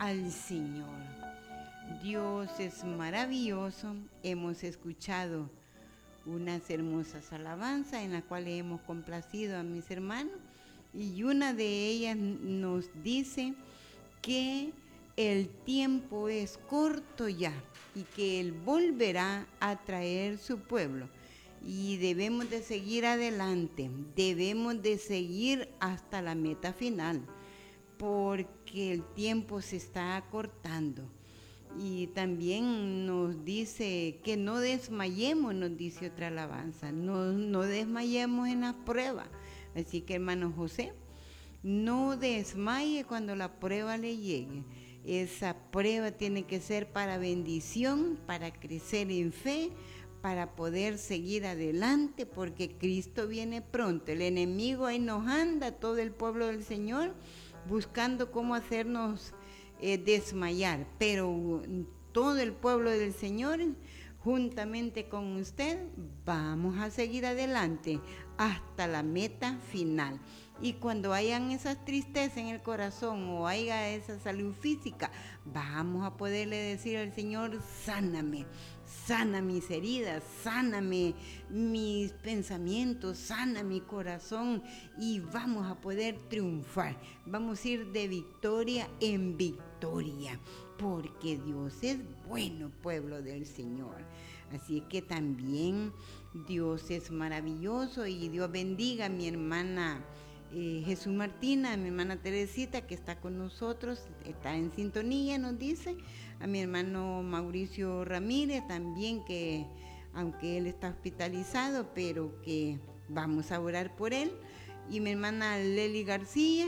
al Señor. Dios es maravilloso. Hemos escuchado unas hermosas alabanzas en las cuales hemos complacido a mis hermanos, y una de ellas nos dice que el tiempo es corto ya y que Él volverá a traer su pueblo. Y debemos de seguir adelante, debemos de seguir hasta la meta final, porque el tiempo se está acortando. Y también nos dice que no desmayemos, nos dice otra alabanza, no desmayemos en las pruebas. Así que, hermano José, no desmaye cuando la prueba le llegue. Esa prueba tiene que ser para bendición, para crecer en fe, para poder seguir adelante, porque Cristo viene pronto. El enemigo ahí nos anda, todo el pueblo del Señor, buscando cómo hacernos desmayar, pero todo el pueblo del Señor, juntamente con usted, vamos a seguir adelante hasta la meta final. Y cuando hayan esas tristezas en el corazón o haya esa salud física, vamos a poderle decir al Señor: sáname, sana mis heridas, sáname mis pensamientos, sana mi corazón, y vamos a poder triunfar. Vamos a ir de victoria en victoria, porque Dios es bueno, pueblo del Señor. Así que también Dios es maravilloso, y Dios bendiga a mi hermana Jesús Martina, a mi hermana Teresita, que está con nosotros, está en sintonía, nos dice, a mi hermano Mauricio Ramírez también, que aunque él está hospitalizado, pero que vamos a orar por él, y mi hermana Leli García.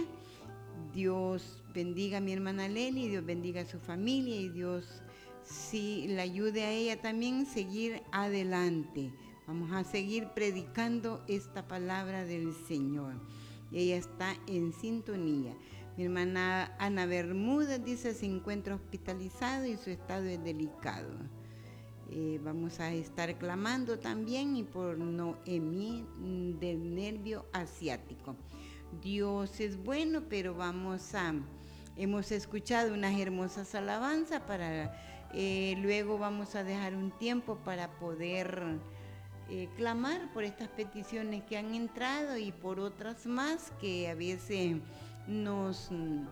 Dios bendiga a mi hermana Leli, Dios bendiga a su familia, y Dios sí la ayude a ella también a seguir adelante. Vamos a seguir predicando esta palabra del Señor. Ella está en sintonía. Mi hermana Ana Bermúdez dice: se encuentra hospitalizado y su estado es delicado. Vamos a estar clamando también, y por Noemí del nervio asiático. Dios es bueno, pero hemos escuchado unas hermosas alabanzas, luego vamos a dejar un tiempo para poder clamar por estas peticiones que han entrado y por otras más que a veces nos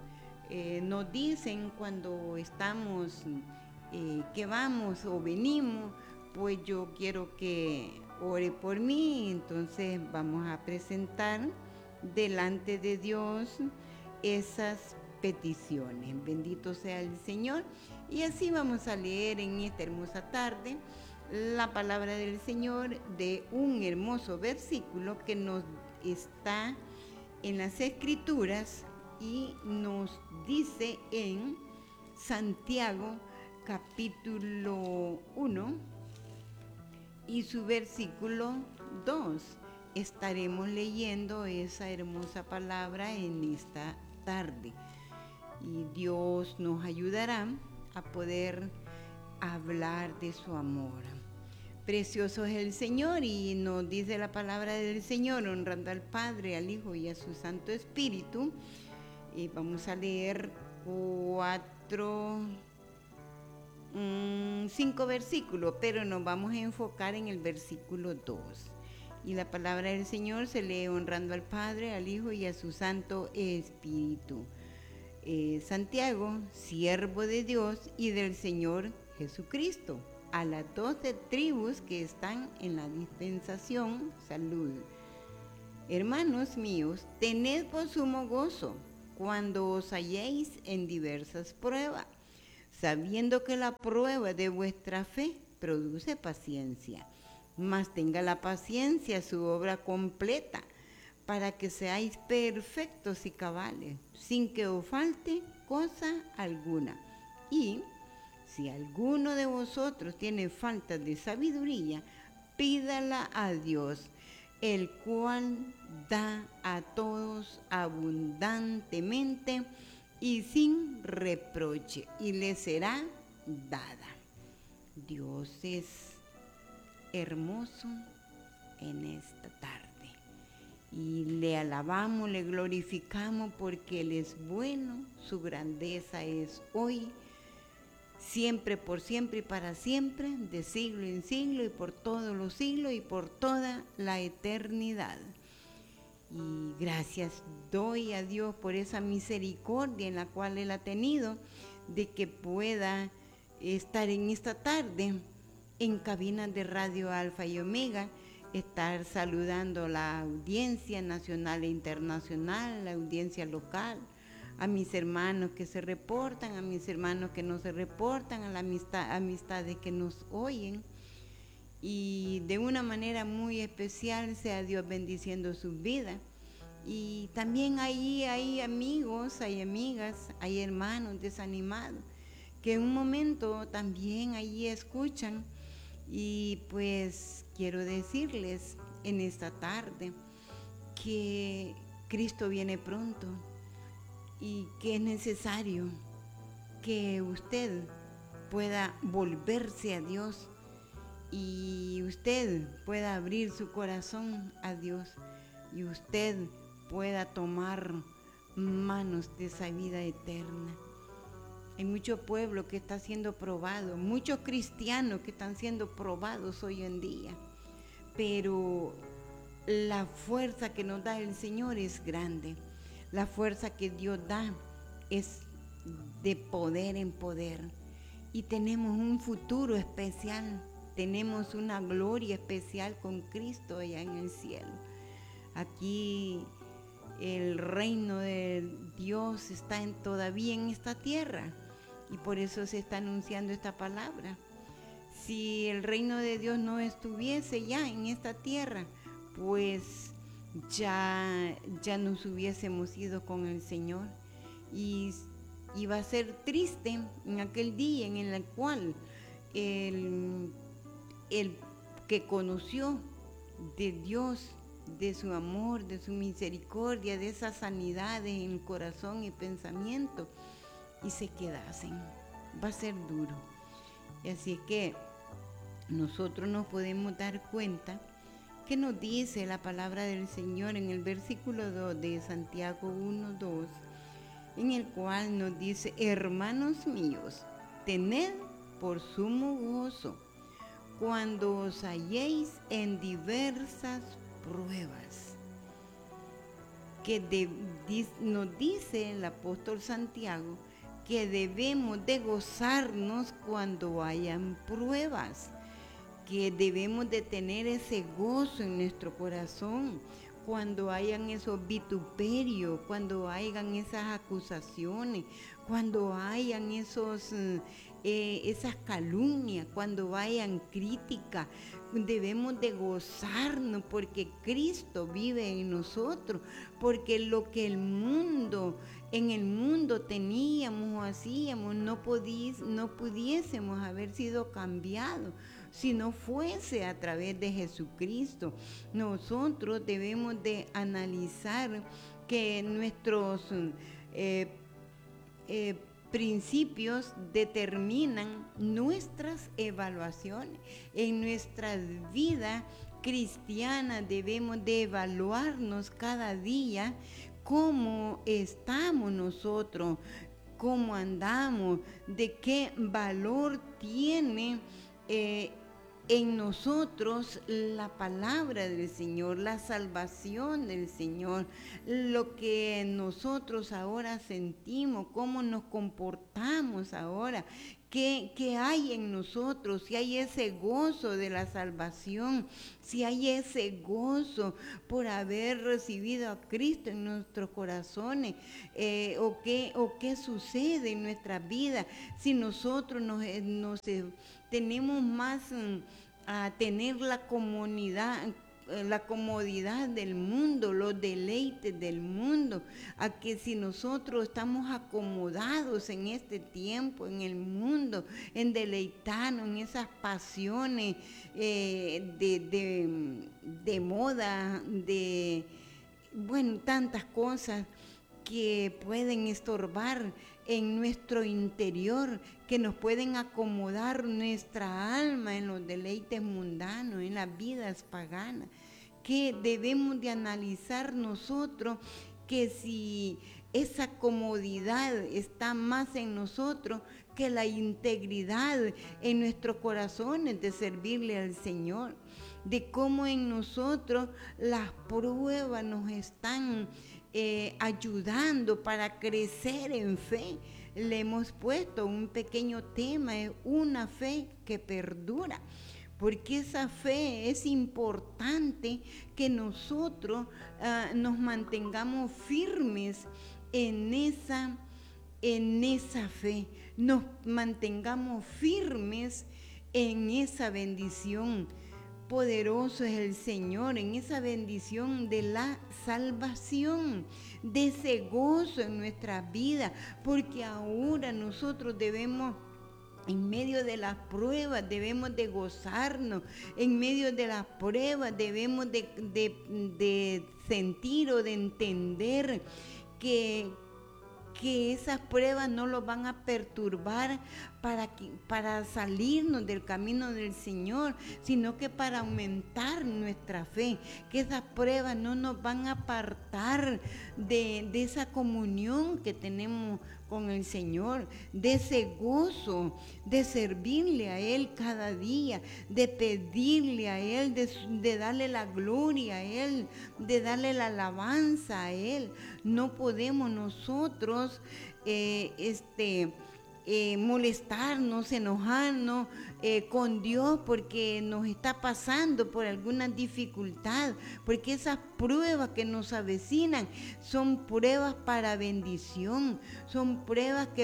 dicen cuando estamos, que vamos o venimos. Pues yo quiero que ore por mí, entonces vamos a presentar delante de Dios esas peticiones. Bendito sea el Señor. Y así vamos a leer en esta hermosa tarde la palabra del Señor, de un hermoso versículo que nos está en las Escrituras, y nos dice en Santiago capítulo 1 y su versículo 2. Estaremos leyendo esa hermosa palabra en esta tarde, y Dios nos ayudará a poder hablar de su amor. Precioso es el Señor, y nos dice la palabra del Señor, honrando al Padre, al Hijo y a su Santo Espíritu. Y vamos a leer 5 versículos, pero nos vamos a enfocar en el versículo 2. Y la palabra del Señor se lee honrando al Padre, al Hijo y a su Santo Espíritu. Santiago, siervo de Dios y del Señor Jesucristo, a las 12 tribus que están en la dispensación, salud. Hermanos míos, tened por sumo gozo cuando os halléis en diversas pruebas, sabiendo que la prueba de vuestra fe produce paciencia. Mas tenga la paciencia su obra completa, para que seáis perfectos y cabales, sin que os falte cosa alguna. Y si alguno de vosotros tiene falta de sabiduría, pídala a Dios, el cual da a todos abundantemente y sin reproche, y le será dada. Dios es hermoso en esta tarde, y le alabamos, le glorificamos porque Él es bueno, su grandeza es hoy, siempre, por siempre y para siempre, de siglo en siglo y por todos los siglos y por toda la eternidad. Y gracias doy a Dios por esa misericordia en la cual Él ha tenido de que pueda estar en esta tarde en cabinas de Radio Alfa y Omega, estar saludando a la audiencia nacional e internacional, la audiencia local, a mis hermanos que se reportan, a mis hermanos que no se reportan, a las amistades que nos oyen. Y de una manera muy especial sea Dios bendiciendo sus vidas. Y también ahí hay amigos, hay amigas, hay hermanos desanimados que en un momento también ahí escuchan. Y pues quiero decirles en esta tarde que Cristo viene pronto y que es necesario que usted pueda volverse a Dios y usted pueda abrir su corazón a Dios y usted pueda tomar manos de esa vida eterna. Hay mucho pueblo que está siendo probado, muchos cristianos que están siendo probados hoy en día, pero la fuerza que nos da el Señor es grande. La fuerza que Dios da es de poder en poder. Y tenemos un futuro especial, tenemos una gloria especial con Cristo allá en el cielo. Aquí el reino de Dios está todavía en esta tierra y por eso se está anunciando esta palabra. Si el reino de Dios no estuviese ya en esta tierra, pues ya nos hubiésemos ido con el Señor y iba a ser triste en aquel día en el cual el que conoció de Dios, de su amor, de su misericordia, de esas sanidades en el corazón y pensamiento, y se quedasen. Va a ser duro. Y así que nosotros nos podemos dar cuenta que nos dice la palabra del Señor en el versículo 2 de Santiago 1:2, en el cual nos dice: hermanos míos, tened por sumo gozo cuando os halléis en diversas pruebas. Que nos dice el apóstol Santiago que debemos de gozarnos cuando hayan pruebas, que debemos de tener ese gozo en nuestro corazón cuando hayan esos vituperios, cuando hayan esas acusaciones, cuando hayan esas calumnias, cuando hayan críticas. Debemos de gozarnos porque Cristo vive en nosotros, porque lo que en el mundo teníamos o hacíamos, no pudiésemos haber sido cambiados si no fuese a través de Jesucristo. Nosotros debemos de analizar que nuestros principios determinan nuestras evaluaciones. En nuestra vida cristiana debemos de evaluarnos cada día cómo estamos nosotros, cómo andamos, de qué valor tiene en nosotros la palabra del Señor, la salvación del Señor, lo que nosotros ahora sentimos, cómo nos comportamos ahora, qué hay en nosotros, si hay ese gozo de la salvación, si hay ese gozo por haber recibido a Cristo en nuestros corazones, o qué sucede en nuestra vida, si nosotros tenemos más a tener la comodidad del mundo, los deleites del mundo, a que si nosotros estamos acomodados en este tiempo, en el mundo, en deleitarnos en esas pasiones de moda, tantas cosas que pueden estorbar en nuestro interior, que nos pueden acomodar nuestra alma en los deleites mundanos, en las vidas paganas, que debemos de analizar nosotros, que si esa comodidad está más en nosotros que la integridad en nuestros corazones de servirle al Señor, de cómo en nosotros las pruebas nos están ayudando para crecer en fe. Le hemos puesto un pequeño tema, es una fe que perdura, porque esa fe es importante que nosotros nos mantengamos firmes en esa fe, nos mantengamos firmes en esa bendición. Poderoso es el Señor, en esa bendición de la salvación, de ese gozo en nuestra vida, porque ahora nosotros debemos, en medio de las pruebas debemos de gozarnos, en medio de las pruebas debemos de sentir o de entender que esas pruebas no los van a perturbar para salirnos del camino del Señor, sino que para aumentar nuestra fe, que esas pruebas no nos van a apartar de esa comunión que tenemos con el Señor, de ese gozo, de servirle a Él cada día, de pedirle a Él, de darle la gloria a Él, de darle la alabanza a Él. No podemos nosotros molestarnos, enojarnos con Dios porque nos está pasando por alguna dificultad, porque esas pruebas que nos avecinan son pruebas para bendición, son pruebas que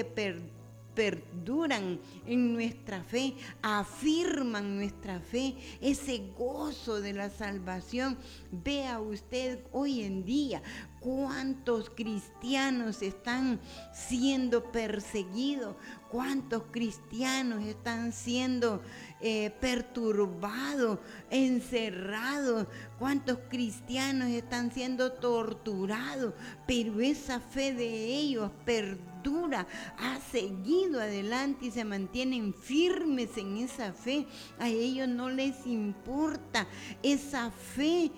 perduran en nuestra fe, afirman nuestra fe, ese gozo de la salvación. Vea usted hoy en día cuántos cristianos están siendo perseguidos, cuántos cristianos están siendo perturbados, encerrados, cuántos cristianos están siendo torturados, pero esa fe de ellos perdura, ha seguido adelante y se mantienen firmes en esa fe. A ellos no les importa esa fe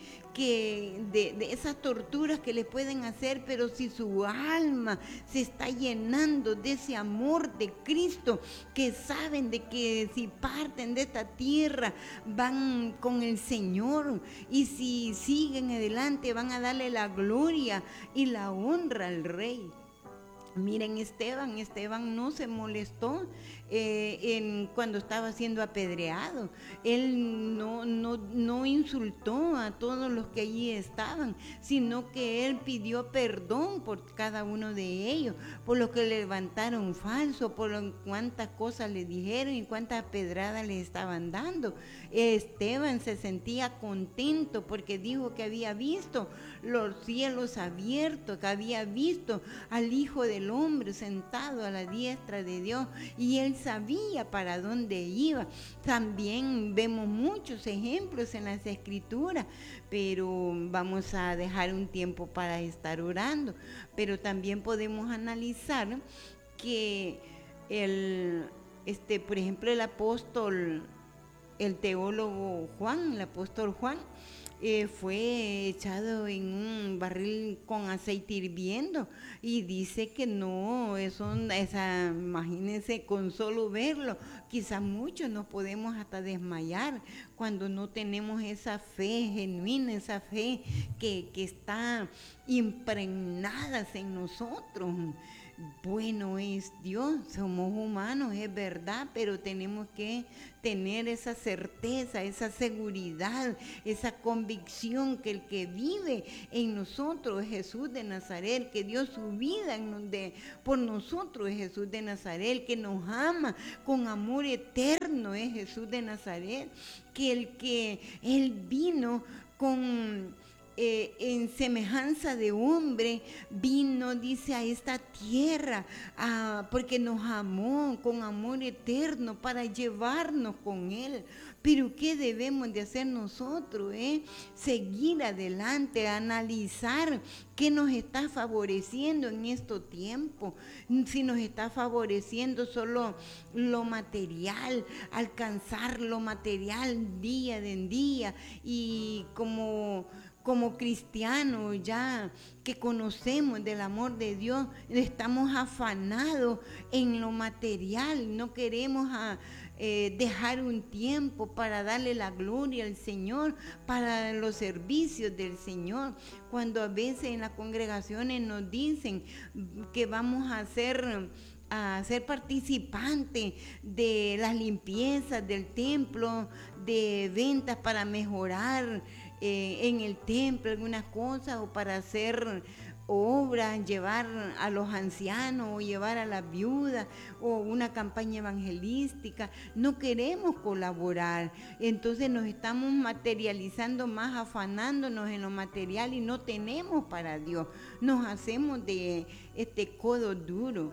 de esas torturas que le pueden hacer, pero si su alma se está llenando de ese amor de Cristo, que saben de que si parten de esta tierra van con el Señor, y si siguen adelante van a darle la gloria y la honra al Rey. Miren, Esteban no se molestó cuando estaba siendo apedreado. Él no insultó a todos los que allí estaban, sino que él pidió perdón por cada uno de ellos, por lo que le levantaron falso, por cuántas cosas le dijeron y cuántas pedradas le estaban dando. Esteban se sentía contento porque dijo que había visto los cielos abiertos, que había visto al Hijo del Hombre sentado a la diestra de Dios, y él sabía para dónde iba. También vemos muchos ejemplos en las Escrituras, pero vamos a dejar un tiempo para estar orando. Pero también podemos analizar que por ejemplo, el apóstol, el teólogo Juan, el apóstol Juan, fue echado en un barril con aceite hirviendo, y dice que no, imagínense, con solo verlo, quizás muchos nos podemos hasta desmayar cuando no tenemos esa fe genuina, esa fe que está impregnada en nosotros. Bueno es Dios, somos humanos, es verdad, pero tenemos que tener esa certeza, esa seguridad, esa convicción que el que vive en nosotros es Jesús de Nazaret, que dio su vida por nosotros es Jesús de Nazaret, que nos ama con amor eterno es Jesús de Nazaret, que Él vino con en semejanza de hombre, vino, dice, a esta tierra, porque nos amó con amor eterno para llevarnos con Él. Pero ¿qué debemos de hacer nosotros? Seguir adelante, analizar qué nos está favoreciendo en estos tiempos. Si nos está favoreciendo solo lo material, alcanzar lo material día en día, y como cristianos ya que conocemos del amor de Dios, estamos afanados en lo material, no queremos dejar un tiempo para darle la gloria al Señor, para los servicios del Señor. Cuando a veces en las congregaciones nos dicen que vamos a ser participantes de las limpiezas del templo, de ventas para mejorar en el templo algunas cosas, o para hacer obras, llevar a los ancianos o llevar a las viudas, o una campaña evangelística. No queremos colaborar, entonces nos estamos materializando más, afanándonos en lo material, y no tenemos para Dios, nos hacemos de codo duro.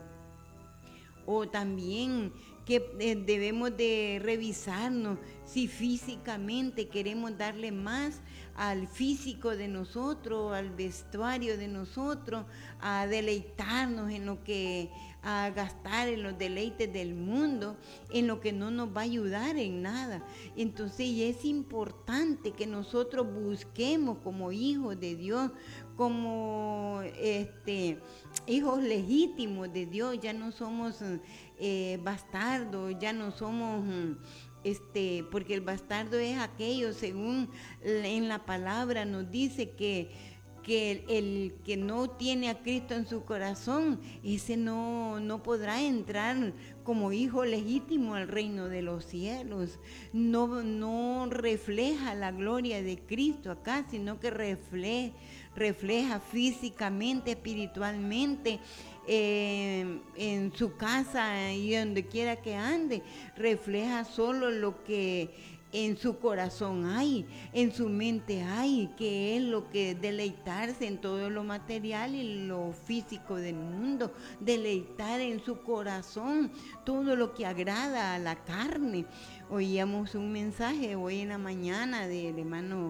O también que debemos de revisarnos si físicamente queremos darle más al físico de nosotros, al vestuario de nosotros, a deleitarnos en lo que, a gastar en los deleites del mundo, en lo que no nos va a ayudar en nada. Entonces es importante que nosotros busquemos como hijos de Dios, como hijos legítimos de Dios. Ya no somos bastardos, ya no somos porque el bastardo es aquello, según en la palabra nos dice que el que no tiene a Cristo en su corazón, ese no podrá entrar como hijo legítimo al reino de los cielos. No refleja la gloria de Cristo acá, sino que refleja físicamente, espiritualmente, en su casa y donde quiera que ande, refleja solo lo que en su corazón hay, en su mente hay, que es lo que deleitarse en todo lo material y lo físico del mundo, deleitar en su corazón todo lo que agrada a la carne. Oíamos un mensaje hoy en la mañana del hermano,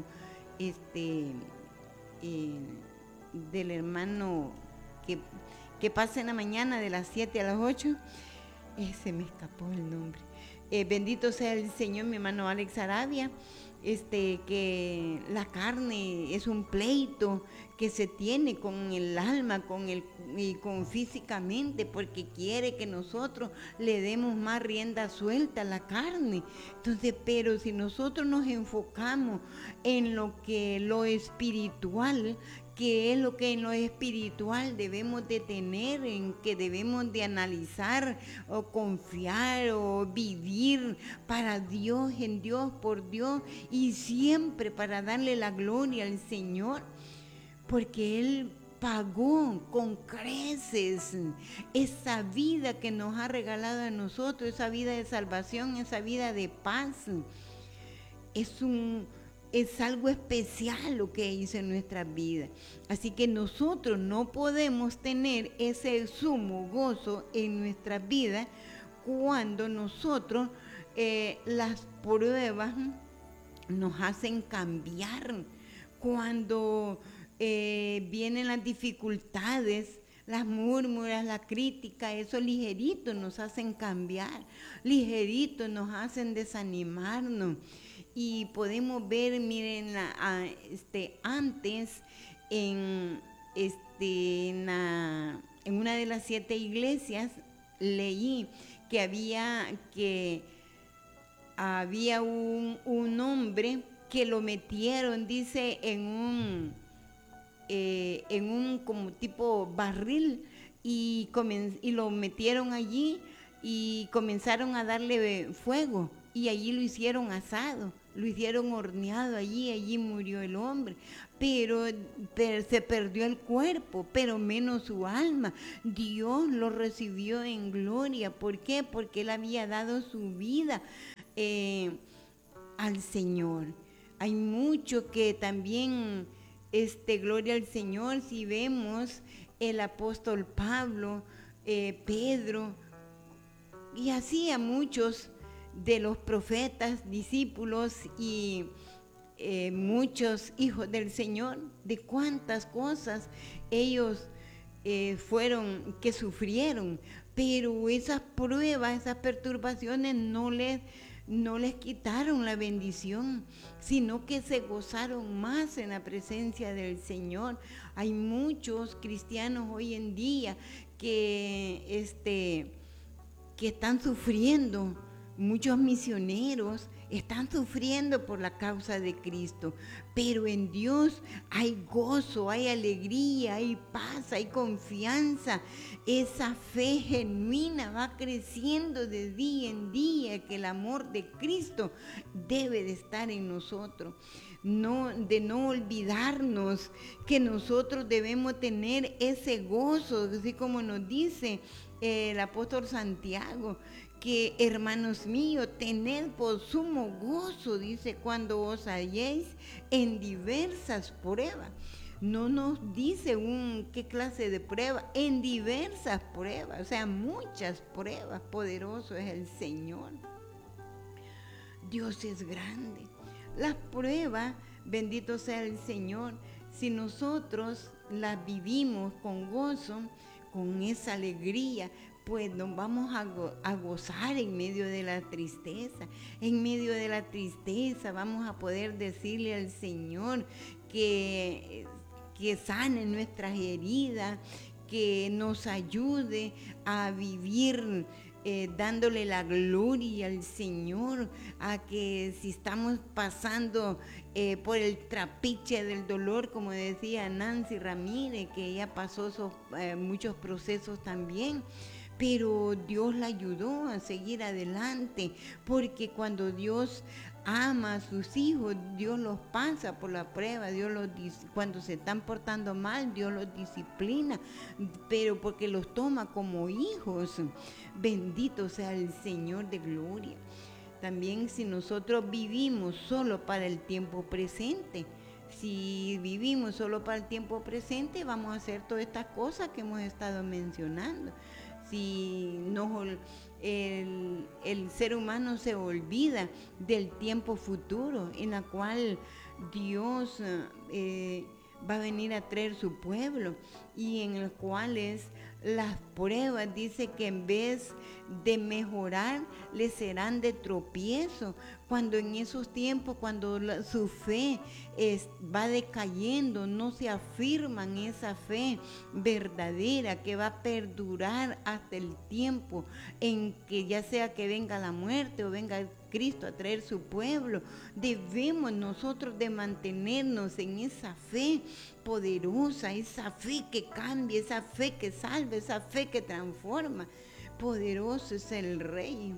del hermano que pasa en la mañana de las 7 a las 8, se me escapó el nombre. Bendito sea el Señor, mi hermano Alex Arabia, que la carne es un pleito que se tiene con el alma, y con físicamente, porque quiere que nosotros le demos más rienda suelta a la carne. Entonces, pero si nosotros nos enfocamos en lo espiritual, que es lo que en lo espiritual debemos de tener, en que debemos de analizar o confiar o vivir para Dios, en Dios, por Dios, y siempre para darle la gloria al Señor, porque Él pagó con creces esa vida que nos ha regalado a nosotros, esa vida de salvación, esa vida de paz. Es algo especial lo que hizo en nuestra vida. Así que nosotros no podemos tener ese sumo gozo en nuestra vida cuando nosotros las pruebas nos hacen cambiar, cuando vienen las dificultades, las murmuras, la crítica, eso ligerito nos hacen cambiar, ligerito nos hacen desanimarnos. Y podemos ver, miren, antes en una de las 7 iglesias leí que había un hombre que lo metieron, dice, en un como tipo barril, y lo metieron allí y comenzaron a darle fuego, y allí lo hicieron asado, lo hicieron horneado, allí murió el hombre, pero se perdió el cuerpo, pero menos su alma. Dios lo recibió en gloria. ¿Por qué? Porque él había dado su vida al Señor. Hay muchos que también gloria al Señor, si vemos el apóstol Pablo, Pedro, y así a muchos de los profetas, discípulos y muchos hijos del Señor, de cuántas cosas ellos fueron, que sufrieron, pero esas pruebas, esas perturbaciones no les quitaron la bendición, sino que se gozaron más en la presencia del Señor. Hay muchos cristianos hoy en día que están sufriendo, muchos misioneros están sufriendo por la causa de Cristo, pero en Dios hay gozo, hay alegría, hay paz, hay confianza. Esa fe genuina va creciendo de día en día, que el amor de Cristo debe de estar en nosotros. De no olvidarnos que nosotros debemos tener ese gozo, así como nos dice el apóstol Santiago, que hermanos míos, tened por sumo gozo, dice, cuando os halléis en diversas pruebas. No nos dice qué clase de prueba, en diversas pruebas, o sea, muchas pruebas. Poderoso es el Señor. Dios es grande. Las pruebas, bendito sea el Señor, si nosotros las vivimos con gozo, con esa alegría, pues nos vamos a gozar en medio de la tristeza. En medio de la tristeza vamos a poder decirle al Señor que sane nuestras heridas, que nos ayude a vivir dándole la gloria al Señor, a que si estamos pasando por el trapiche del dolor, como decía Nancy Ramírez, que ella pasó muchos procesos también, pero Dios la ayudó a seguir adelante, porque cuando Dios ama a sus hijos, Dios los pasa por la prueba, cuando se están portando mal, Dios los disciplina, pero porque los toma como hijos. Bendito sea el Señor de gloria. También si nosotros vivimos solo para el tiempo presente, vamos a hacer todas estas cosas que hemos estado mencionando. Si el ser humano se olvida del tiempo futuro en la cual Dios va a venir a traer su pueblo, y en el cual las pruebas, dice que en vez de mejorar, les serán de tropiezo. Cuando en esos tiempos, cuando su fe va decayendo, no se afirman esa fe verdadera que va a perdurar hasta el tiempo en que ya sea que venga la muerte o venga Cristo a traer su pueblo, debemos nosotros de mantenernos en esa fe poderosa, esa fe que cambia, esa fe que salva, esa fe que transforma. Poderoso es el Rey.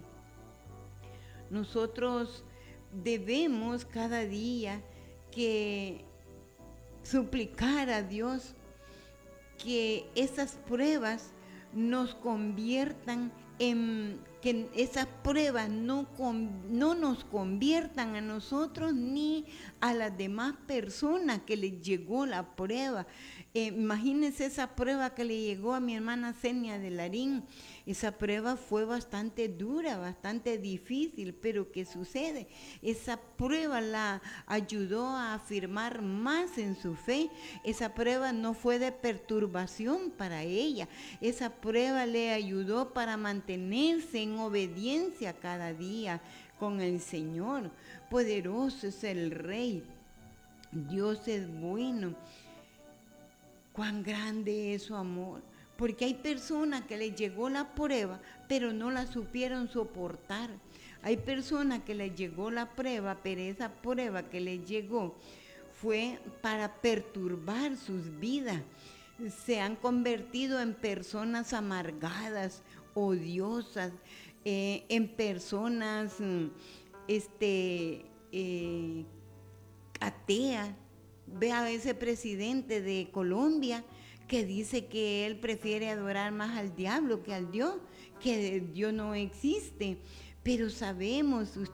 Nosotros debemos cada día que suplicar a Dios que esas pruebas nos conviertan que esas pruebas no nos conviertan a nosotros ni a las demás personas que les llegó la prueba. Imagínense esa prueba que le llegó a mi hermana Senia de Larín. Esa prueba fue bastante dura, bastante difícil, pero ¿qué sucede? Esa prueba la ayudó a afirmar más en su fe. Esa prueba no fue de perturbación para ella. Esa prueba le ayudó para mantenerse en obediencia cada día con el Señor. Poderoso es el Rey. Dios es bueno. Cuán grande es su amor. Porque hay personas que les llegó la prueba, pero no la supieron soportar. Hay personas que les llegó la prueba, pero esa prueba que les llegó fue para perturbar sus vidas. Se han convertido en personas amargadas, odiosas, en personas ateas. Ve a ese presidente de Colombia que dice que él prefiere adorar más al diablo que al Dios, que Dios no existe. Pero sabemos,